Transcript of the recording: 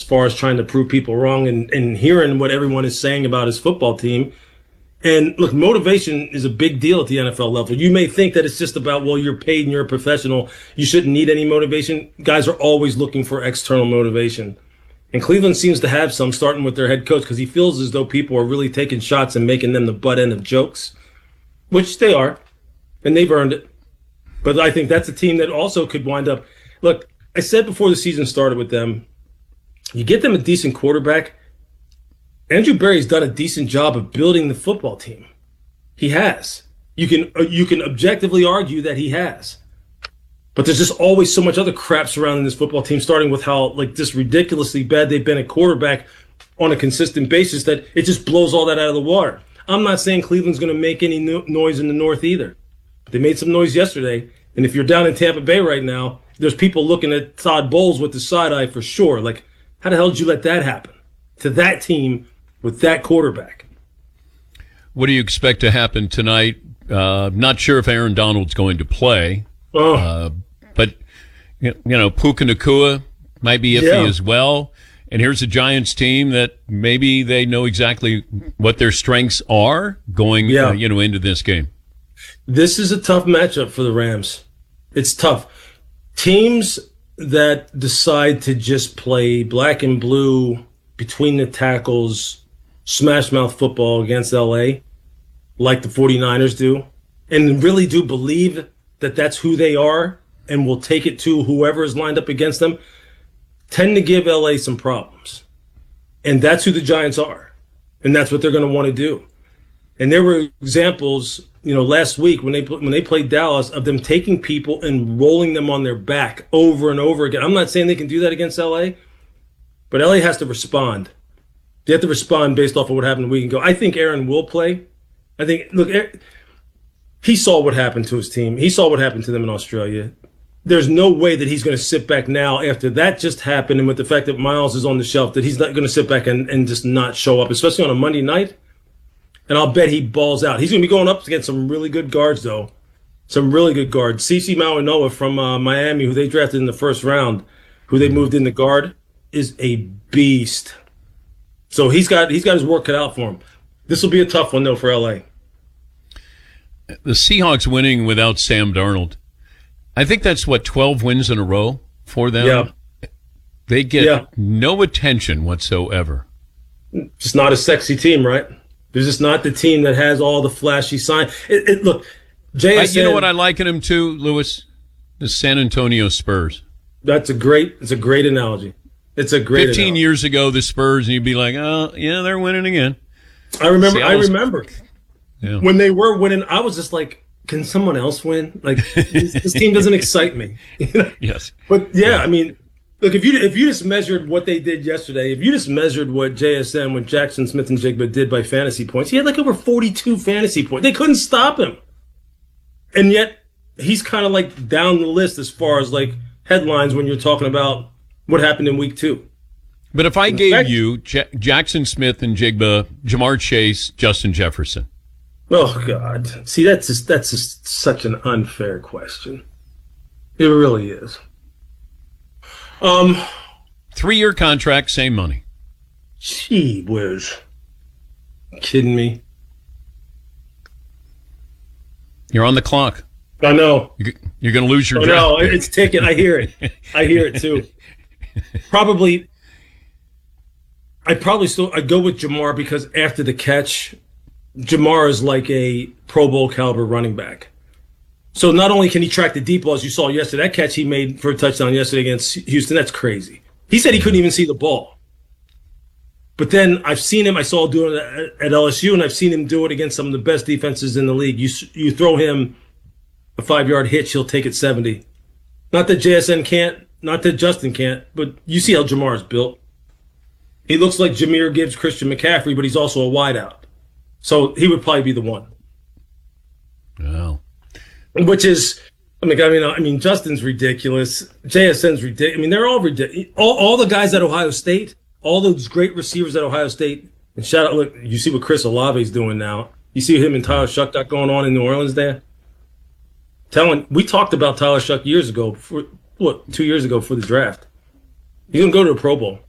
far as trying to prove people wrong and hearing what everyone is saying about his football team. And look, motivation is a big deal at the NFL level. You may think that it's just about, well, you're paid and you're a professional, you shouldn't need any motivation. Guys are always looking for external motivation. And Cleveland seems to have some, starting with their head coach, because he feels as though people are really taking shots and making them the butt end of jokes, which they are, and they've earned it. But I think that's a team that also could wind up. Look, I said before the season started with them, you get them a decent quarterback. Andrew Berry's done a decent job of building the football team. He has. You can objectively argue that he has. But there's just always so much other crap surrounding this football team, starting with how just ridiculously bad they've been at quarterback on a consistent basis, that it just blows all that out of the water. I'm not saying Cleveland's going to make any noise in the North either. But they made some noise yesterday. And if you're down in Tampa Bay right now, there's people looking at Todd Bowles with the side eye for sure. Like, how the hell did you let that happen to that team with that quarterback? What do you expect to happen tonight? Not sure if Aaron Donald's going to play. But, Puka Nacua might be iffy as well. And here's a Giants team that maybe they know exactly what their strengths are going into this game. This is a tough matchup for the Rams. It's tough. Teams that decide to just play black and blue between the tackles, smash mouth football against LA, like the 49ers do, and really do believe that that's who they are and will take it to whoever is lined up against them, tend to give LA some problems. And that's who the Giants are. And that's what they're going to want to do. And there were examples, last week when they played Dallas, of them taking people and rolling them on their back over and over again. I'm not saying they can do that against LA, but LA has to respond. They have to respond based off of what happened a week ago. I think Aaron will play. He saw what happened to his team. He saw what happened to them in Australia. There's no way that he's going to sit back now after that just happened, and with the fact that Miles is on the shelf, that he's not going to sit back and just not show up, especially on a Monday night. And I'll bet he balls out. He's going to be going up against some really good guards, though. Some really good guards. CeCe Mauanoa from Miami, who they drafted in the first round, who they moved in the guard, is a beast. So he's got his work cut out for him. This will be a tough one, though, for LA. The Seahawks winning without Sam Darnold, I think that's 12 wins in a row for them. Yeah. They get no attention whatsoever. Just not a sexy team, right? They're just not the team that has all the flashy signs. Look, JSN. You know what I liken him to, Lewis? The San Antonio Spurs. It's a great analogy. It's a great 15 analogy. years ago, the Spurs, and you'd be like, oh, yeah, they're winning again. I remember. Yeah. When they were winning, I was just like, can someone else win? Like, this team doesn't excite me. Yes. But, yeah, I mean, look, if you just measured what they did yesterday, if you just measured what JSN, what Jackson Smith-Njigba did by fantasy points, he had over 42 fantasy points. They couldn't stop him. And yet, he's kind of down the list as far as headlines when you're talking about what happened in week 2. But if I gave you Jackson Smith-Njigba, Jamar Chase, Justin Jefferson. Oh, God. See, that's just such an unfair question. It really is. 3-year contract, same money. Gee whiz. Kidding me? You're on the clock. I know. You're going to lose your draft. No, it's ticking. I hear it. I hear it, too. I'd go with Jamar, because after the catch, Jamar is like a Pro Bowl caliber running back. So not only can he track the deep ball, as you saw yesterday, that catch he made for a touchdown yesterday against Houston, that's crazy. He said he couldn't even see the ball. But then I saw him do it at LSU, and I've seen him do it against some of the best defenses in the league. You throw him a 5-yard hitch, he'll take it 70. Not that JSN can't, not that Justin can't, but you see how Jamar is built. He looks like Jahmyr Gibbs, Christian McCaffrey, but he's also a wideout. So he would probably be the one. Wow. Which is, I mean, Justin's ridiculous. JSN's ridiculous. I mean, they're all ridiculous. All the guys at Ohio State, all those great receivers at Ohio State, and shout out, look, you see what Chris Olave's doing now. You see him and Tyler Shuck got going on in New Orleans there? We talked about Tyler Shuck years ago, 2 years ago for the draft. He's going to go to the Pro Bowl.